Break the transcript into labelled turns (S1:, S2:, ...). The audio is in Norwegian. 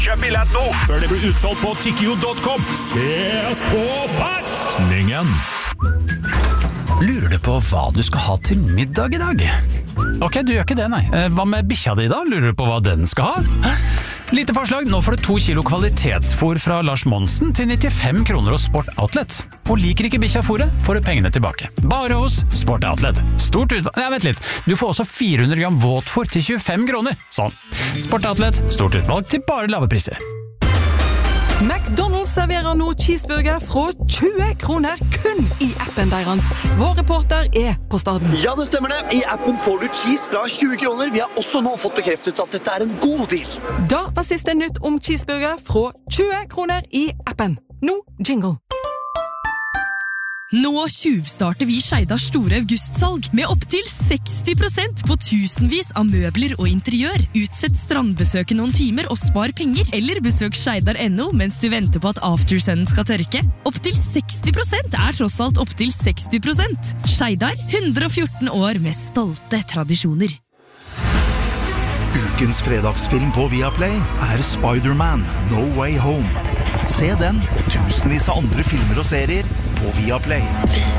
S1: Kjøp billett nå, før det blir utsolgt på tikkio.com. Ses på festningen!
S2: Lurer du på hva du skal ha til middag i dag? Ok, du gjør ikke det, nei. Hva med bikkja di da? Lurer du på hva den skal ha? Lite forslag, nå får du 2 kilo kvalitetsfôr fra Lars Monsen til 95 kroner hos Sport Outlet. Og liker ikke bikkja fôret, får du pengene tilbake. Bare hos Sport Outlet. Stort utvalg... Nei, vent litt. Du får også 400 gram våtfôr til 25 kroner. Sånn. Sport Outlet, stort utvalg til bare lave priser.
S3: McDonald's serverer nå cheeseburger fra 20 kroner kun i appen deres. Vår reporter er på staden.
S4: Ja, det stemmer det. I appen får du cheese fra 20 kroner. Vi har også nå fått bekreftet at dette er en god deal.
S3: Da var siste nytt om cheeseburger fra 20 kroner i appen. Nå jingle.
S5: Nå tjuvstarter vi Skeidars store augustsalg med opp til 60% på tusenvis av møbler og interiør. Utsett strandbesøket noen timer og spar penger, eller besøk Skeidar.no mens du venter på at aftersunnen skal tørke. Opp til 60% er tross alt opp til 60%. Skeidar, 114 år med stolte tradisjoner.
S6: Ukens fredagsfilm på Viaplay er Spider-Man No Way Home. Se den og tusenvis av andre filmer og serier på Viaplay.